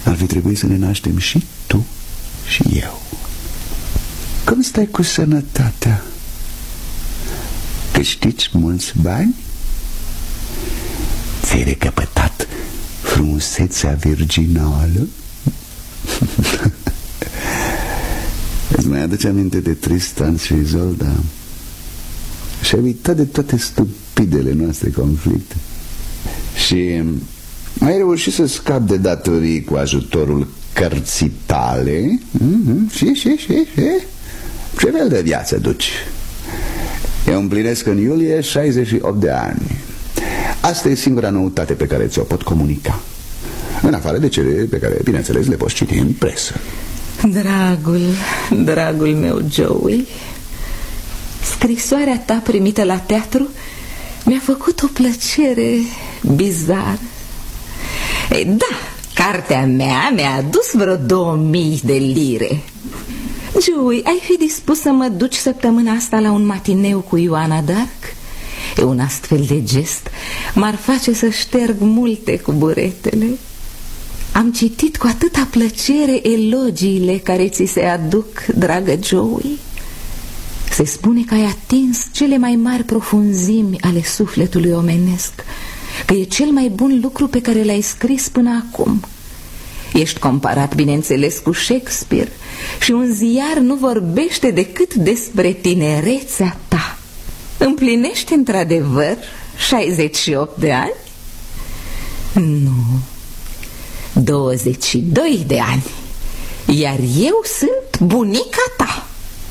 ar fi trebuit să ne naștem și tu și eu. Cum stai cu sănătatea? Câștigi mulți bani? Ți-ai recăpătat frumusețea virginală? Îți mai aduce aminte de Tristan și Isolda? Și-ai uitat de toate stupidele noastre conflicte? Și ai reușit să scapi de datorii cu ajutorul cărții tale? Și? Ce fel de viață duci? Eu împlinesc în iulie 68 de ani. Asta e singura noutate pe care ți-o pot comunica, în afară de cele pe care, bineînțeles, le poți citi în presă. Dragul meu Joey, scrisoarea ta primită la teatru mi-a făcut o plăcere bizară. Da, cartea mea mi-a adus vreo 2000 de lire. Joey, ai fi dispus să mă duci săptămâna asta la un matineu cu Ioana Dark? E un astfel de gest m-ar face să șterg multe cu buretele. Am citit cu atâta plăcere elogiile care ți se aduc, dragă Joey. Se spune că ai atins cele mai mari profunzimi ale sufletului omenesc, că e cel mai bun lucru pe care l-ai scris până acum. Ești comparat, bineînțeles, cu Shakespeare și un ziar nu vorbește decât despre tinerețea ta. Împlinești într-adevăr 68 de ani? Nu, 22 de ani. Iar eu sunt bunica ta.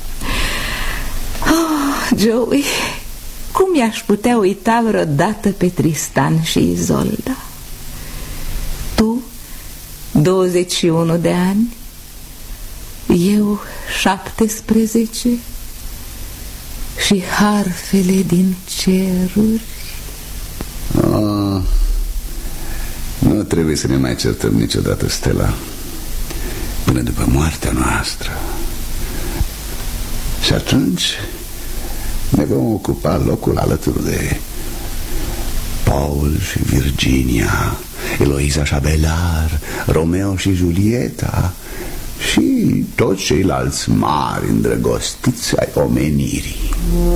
Oh, Joey, cum i-aș putea uita vreodată pe Tristan și Isolda? Tu 21 de ani, eu 17 și harfele din ceruri. Nu trebuie să ne mai certăm niciodată, Stella, până după moartea noastră. Și atunci ne vom ocupa locul alături de Paul și Virginia, Eloisa și Abelard, Romeo și Julieta și toți ceilalți mari îndrăgostiți ai omenirii.